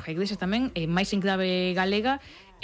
Borja Iglesias tamén, máis en clave galega,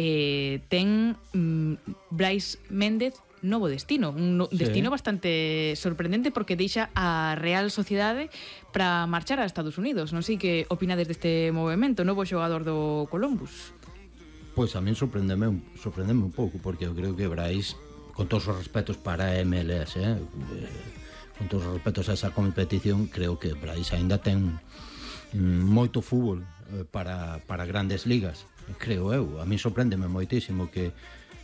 ten Brais Méndez novo destino, destino bastante sorprendente porque deixa a Real Sociedade para marchar a Estados Unidos. Non sei que opinades deste movimento, novo xogador do Columbus. Pois a min sorprendeme un pouco, porque eu creo que Brais, con todos os respetos para a MLS, con todos os respetos a esa competición, creo que Brais aínda ten moito fútbol para grandes ligas, creo eu. A min sorprendeme moitísimo que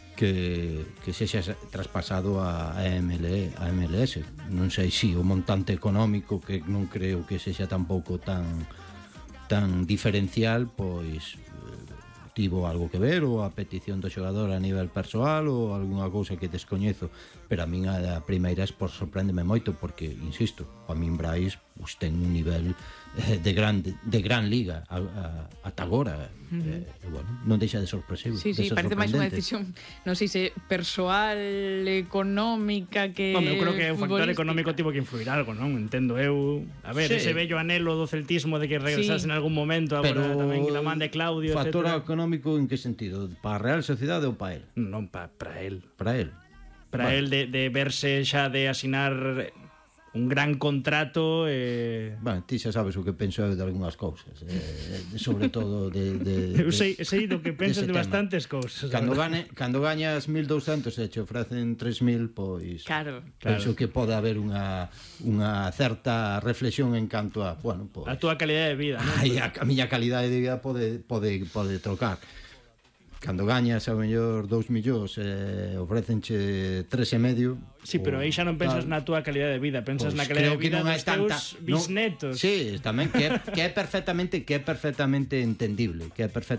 sexa traspasado a MLS. Non sei se o montante económico, que non creo que sexa tampouco tan diferencial, pois tivo algo que ver, ou a petición do xogador a nivel persoal, ou algunha cousa que descoñezo, pero a min a primeira sorpréndeme moito, porque, insisto, a min Brais ten un nivel de gran liga ata agora. Bueno, non deixa de sorpresivo. Sí, parece máis unha decisión, non sei se persoal, económica, que eu creo que o factor económico tivo que influir algo, non? Entendo eu. A ver, ese bello anhelo do celtismo de que regresase en algún momento, agora tamén la man de Claudio, factor económico en que sentido? Para a Real Sociedade ou para el? Non, para el. Para el. Para el de verse xa de asinar un gran contrato. Bueno, ti xa sabes o que penso eu de algunhas cousas, sobre todo eu sei do que pensas de bastantes cousas. Cando gañas 1.200 e te ofrecen 3.000, pois penso que pode haber unha certa reflexión en canto a, bueno, pois a túa calidade de vida, non? A miña calidade de vida pode trocar. Cando gañas ao mellor 2 millóns ofrécenche 3,5. Sí, pero aí xa non pensas na túa calidade de vida, pensas na calidade de vida dos teus bisnetos. Sí, tamén que é perfectamente entendible,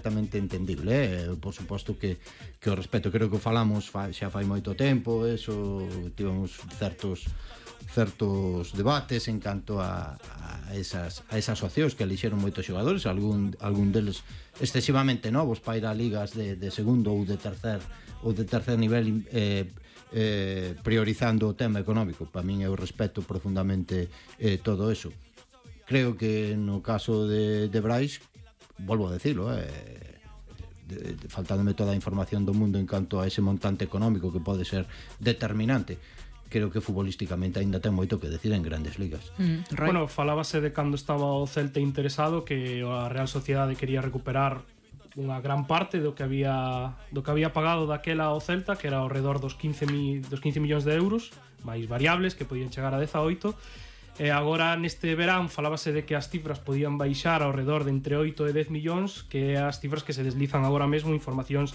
por suposto que o respeto, creo que o falamos xa fai moito tempo, eso, tivemos certos debates en canto a esas opcións que elixeron moitos xogadores, algún deles excesivamente novos para ir a ligas de segundo ou de tercer nivel, priorizando o tema económico. Para min eu respeto profundamente todo eso. Creo que no caso de Brais, volvo a decirlo, faltándome toda a información do mundo en canto a ese montante económico que pode ser determinante, creo que futbolísticamente aínda ten moito que decir en grandes ligas. Bueno, falábase de cando estaba o Celta interesado, que a Real Sociedade quería recuperar unha gran parte do que había pagado daquela ao Celta, que era ao redor dos 15 millóns de euros, máis variables que podían chegar a 18. E agora neste verán falábase de que as cifras podían baixar ao redor de entre 8 e 10 millóns, que é as cifras que se deslizan agora mesmo, informacións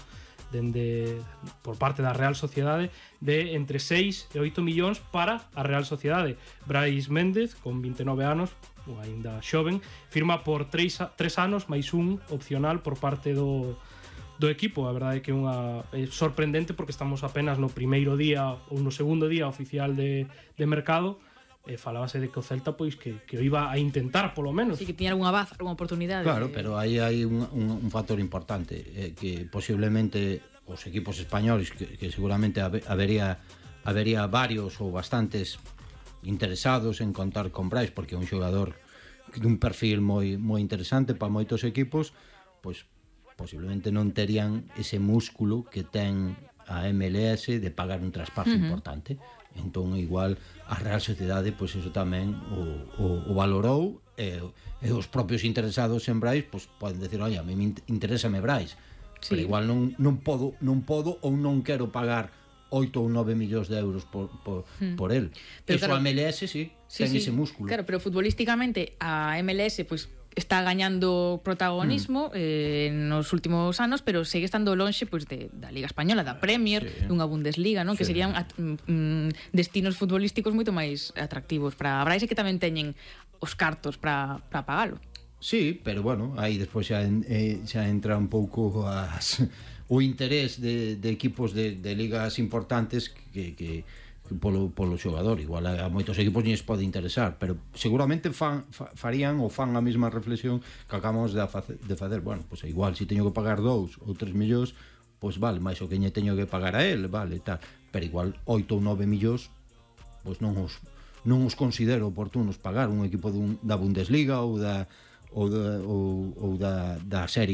por parte da Real Sociedade, de entre 6 e 8 millóns para a Real Sociedade. Brais Méndez, con 29 anos, ou aínda xoven, firma por 3 anos máis un opcional por parte do equipo. A verdade é que é sorprendente, porque estamos apenas no primeiro día ou no segundo día oficial de mercado, e falábase de que o Celta pois que o iba a intentar polo menos. Sí, que tiña algunha baza, algunha oportunidade. Claro, pero aí hai un factor importante, que posiblemente os equipos españoles, que seguramente habería varios ou bastantes interesados en contar con Brais, porque é un xogador dun perfil moi interesante para moitos equipos, pois posiblemente non terían ese músculo que ten a MLS de pagar un traspaso importante. Entón igual a Real Sociedade pois eso tamén o valorou, e os propios interesados en Brais pois poden decir, oi, a mí me interésame Brais, pero igual non podo ou non quero pagar 8 ou 9 millóns de euros por el. Eso a MLS ten ese músculo. Claro, pero futbolísticamente a MLS pois está gañando protagonismo nos últimos anos, pero segue estando lonxe pois da Liga Española, da Premier, dunha Bundesliga, non? Que serían destinos futbolísticos moito máis atractivos para a Brais, que tamén teñen os cartos para pagalo. Sí, pero bueno, aí despois xa entra un pouco o interés de equipos de ligas importantes que polo xogador. Igual a moitos equipos non les pode interesar, pero seguramente farían ou fan a mesma reflexión que acabamos de facer. Bueno, pois igual se teño que pagar 2 ou 3 millóns, pois vale, máis o que lle teño que pagar a él, vale, tal. Pero igual 8 ou 9 millóns, pois non os considero oportunos pagar un equipo da Bundesliga ou da serie